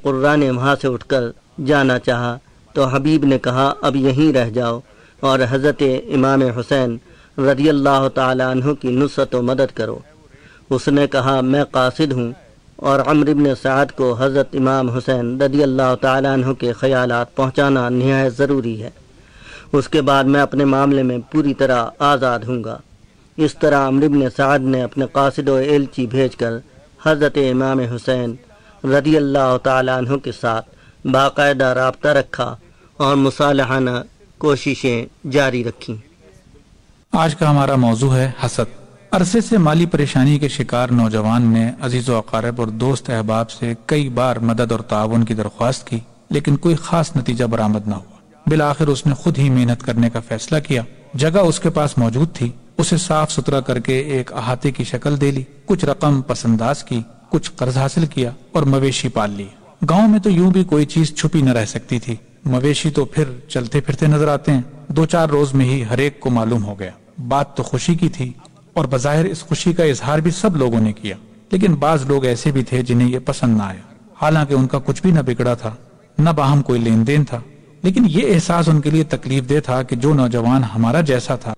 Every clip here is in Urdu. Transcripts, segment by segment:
قرہ نے وہاں سے اٹھ کر جانا چاہا تو حبیب نے کہا اب یہیں رہ جاؤ اور حضرت امام حسین رضی اللہ تعالی عنہ کی نصرت و مدد کرو۔ اس نے کہا میں قاصد ہوں اور عمرو بن سعد کو حضرت امام حسین رضی اللہ تعالی عنہ کے خیالات پہنچانا نہایت ضروری ہے، اس کے بعد میں اپنے معاملے میں پوری طرح آزاد ہوں گا۔ اس طرح عمرو بن سعد نے اپنے قاصد و ایلچی بھیج کر حضرت امام حسین رضی اللہ تعالی عنہ کے ساتھ باقاعدہ رابطہ رکھا اور مصالحانہ کوششیں جاری رکھیں۔ آج کا ہمارا موضوع ہے حسد۔ عرصے سے مالی پریشانی کے شکار نوجوان نے عزیز و اقارب اور دوست احباب سے کئی بار مدد اور تعاون کی درخواست کی، لیکن کوئی خاص نتیجہ برآمد نہ ہوا۔ بالآخر اس نے خود ہی محنت کرنے کا فیصلہ کیا۔ جگہ اس کے پاس موجود تھی، اسے صاف ستھرا کر کے ایک احاطے کی شکل دے لی، کچھ رقم پس انداز کی، کچھ قرض حاصل کیا اور مویشی پال لیے۔ گاؤں میں تو یوں بھی کوئی چیز چھپی نہ رہ سکتی تھی، مویشی تو پھر چلتے پھرتے نظر آتے ہیں۔ 2-4 روز میں ہی ہر ایک کو معلوم ہو گیا۔ بات تو خوشی کی تھی اور بظاہر اس خوشی کا اظہار بھی سب لوگوں نے کیا، لیکن بعض لوگ ایسے بھی تھے جنہیں یہ پسند نہ آیا۔ حالانکہ ان کا کچھ بھی نہ بگڑا تھا، نہ باہم کوئی لین دین تھا، لیکن یہ احساس ان کے لیے تکلیف دہ تھا کہ جو نوجوان ہمارا جیسا تھا،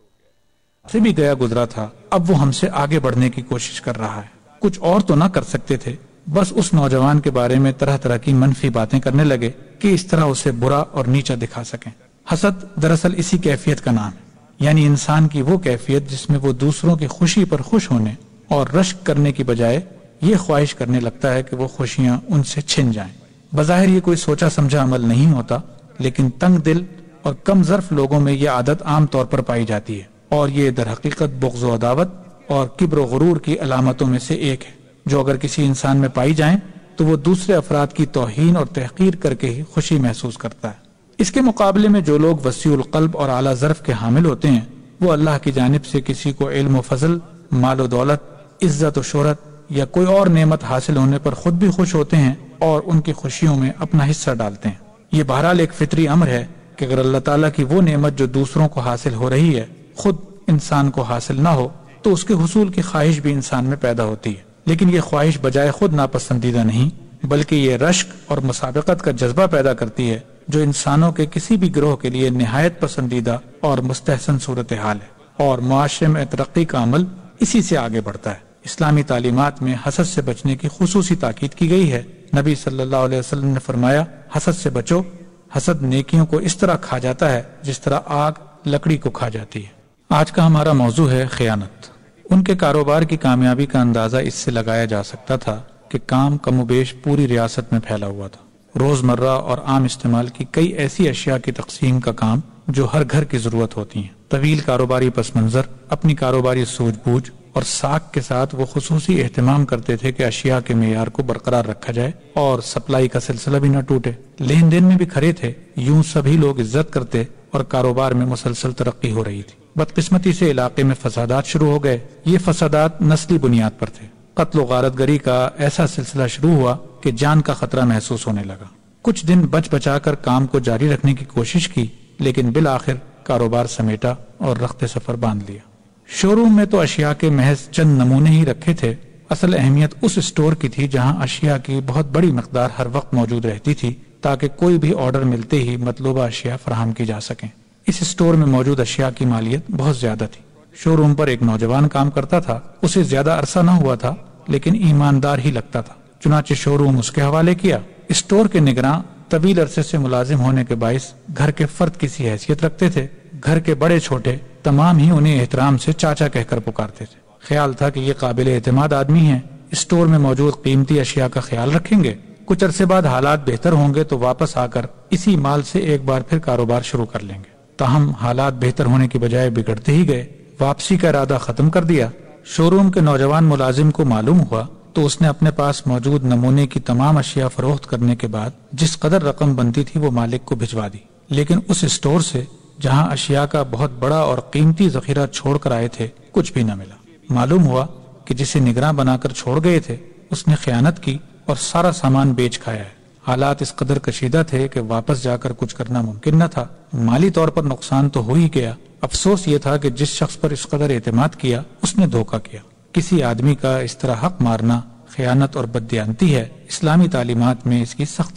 سے بھی گیا گزرا تھا، اب وہ ہم سے آگے بڑھنے کی کوشش کر رہا ہے۔ کچھ اور تو نہ کر سکتے تھے، بس اس نوجوان کے بارے میں طرح طرح کی منفی باتیں کرنے لگے کہ اس طرح اسے برا اور نیچا دکھا سکیں۔ حسد دراصل اسی کیفیت کا نام ہے، یعنی انسان کی وہ کیفیت جس میں وہ دوسروں کی خوشی پر خوش ہونے اور رشک کرنے کی بجائے یہ خواہش کرنے لگتا ہے کہ وہ خوشیاں ان سے چھن جائیں۔ بظاہر یہ کوئی سوچا سمجھا عمل نہیں ہوتا، لیکن تنگ دل اور کم ظرف لوگوں میں یہ عادت عام طور پر پائی جاتی ہے، اور یہ در حقیقت بغض و عداوت اور کبر و غرور کی علامتوں میں سے ایک ہے، جو اگر کسی انسان میں پائی جائیں تو وہ دوسرے افراد کی توہین اور تحقیر کر کے ہی خوشی محسوس کرتا ہے۔ اس کے مقابلے میں جو لوگ وسیع القلب اور اعلیٰ ظرف کے حامل ہوتے ہیں، وہ اللہ کی جانب سے کسی کو علم و فضل، مال و دولت، عزت و شہرت یا کوئی اور نعمت حاصل ہونے پر خود بھی خوش ہوتے ہیں اور ان کی خوشیوں میں اپنا حصہ ڈالتے ہیں۔ یہ بہرحال ایک فطری امر ہے کہ اگر اللہ تعالیٰ کی وہ نعمت جو دوسروں کو حاصل ہو رہی ہے خود انسان کو حاصل نہ ہو تو اس کے حصول کی خواہش بھی انسان میں پیدا ہوتی ہے، لیکن یہ خواہش بجائے خود ناپسندیدہ نہیں، بلکہ یہ رشک اور مسابقت کا جذبہ پیدا کرتی ہے جو انسانوں کے کسی بھی گروہ کے لیے نہایت پسندیدہ اور مستحسن صورتحال ہے، اور معاشرے میں ترقی کا عمل اسی سے آگے بڑھتا ہے۔ اسلامی تعلیمات میں حسد سے بچنے کی خصوصی تاکید کی گئی ہے۔ نبی صلی اللہ علیہ وسلم نے فرمایا، حسد سے بچو، حسد نیکیوں کو اس طرح کھا جاتا ہے جس طرح آگ لکڑی کو کھا جاتی ہے۔ آج کا ہمارا موضوع ہے خیانت۔ ان کے کاروبار کی کامیابی کا اندازہ اس سے لگایا جا سکتا تھا کہ کام کم و بیش پوری ریاست میں پھیلا ہوا تھا۔ روزمرہ اور عام استعمال کی کئی ایسی اشیاء کی تقسیم کا کام جو ہر گھر کی ضرورت ہوتی ہیں۔ طویل کاروباری پس منظر، اپنی کاروباری سوجھ بوجھ اور ساکھ کے ساتھ وہ خصوصی اہتمام کرتے تھے کہ اشیاء کے معیار کو برقرار رکھا جائے اور سپلائی کا سلسلہ بھی نہ ٹوٹے۔ لین دین میں بھی کھرے تھے، یوں سبھی لوگ عزت کرتے اور کاروبار میں مسلسل ترقی ہو رہی تھی۔ بدقسمتی سے علاقے میں فسادات شروع ہو گئے۔ یہ فسادات نسلی بنیاد پر تھے۔ قتل و غارت گری کا ایسا سلسلہ شروع ہوا کہ جان کا خطرہ محسوس ہونے لگا۔ کچھ دن بچ بچا کر کام کو جاری رکھنے کی کوشش کی، لیکن بالآخر کاروبار سمیٹا اور رخت سفر باندھ لیا۔ شو روم میں تو اشیاء کے محض چند نمونے ہی رکھے تھے۔ اصل اہمیت اس اسٹور کی تھی جہاں اشیاء کی بہت بڑی مقدار ہر وقت موجود رہتی تھی تاکہ کوئی بھی آرڈر ملتے ہی مطلوبہ اشیاء فراہم کی جا سکیں۔ اس اسٹور میں موجود اشیاء کی مالیت بہت زیادہ تھی۔ شو روم پر ایک نوجوان کام کرتا تھا، اسے زیادہ عرصہ نہ ہوا تھا لیکن ایماندار ہی لگتا تھا، چنانچہ شو روم اس کے حوالے کیا۔ اسٹور کے نگراں طویل عرصے سے ملازم ہونے کے باعث گھر کے فرد کی سی حیثیت رکھتے تھے۔ گھر کے بڑے چھوٹے تمام ہی انہیں احترام سے چاچا کہہ کر پکارتے تھے۔ خیال تھا کہ یہ قابل اعتماد آدمی ہیں، اسٹور میں موجود قیمتی اشیاء کا خیال رکھیں گے، کچھ عرصے بعد حالات بہتر ہوں گے تو واپس آ کر اسی مال سے ایک بار پھر کاروبار شروع کر لیں گے۔ تاہم حالات بہتر ہونے کی بجائے بگڑتے ہی گئے۔ واپسی کا ارادہ ختم کر دیا۔ شو روم کے نوجوان ملازم کو معلوم ہوا تو اس نے اپنے پاس موجود نمونے کی تمام اشیاء فروخت کرنے کے بعد جس قدر رقم بنتی تھی وہ مالک کو بھجوا دی، لیکن اس اسٹور سے جہاں اشیاء کا بہت بڑا اور قیمتی ذخیرہ چھوڑ کر آئے تھے کچھ بھی نہ ملا۔ معلوم ہوا کہ جسے نگراں بنا کر چھوڑ گئے تھے اس نے خیانت کی اور سارا سامان بیچ کھایا ہے۔ حالات اس قدر کشیدہ تھے کہ واپس جا کر کچھ کرنا ممکن نہ تھا۔ مالی طور پر نقصان تو ہو ہی گیا، افسوس یہ تھا کہ جس شخص پر اس قدر اعتماد کیا اس نے دھوکہ کیا۔ کسی آدمی کا اس طرح حق مارنا خیانت اور بددیانتی ہے۔ اسلامی تعلیمات میں اس کی سخت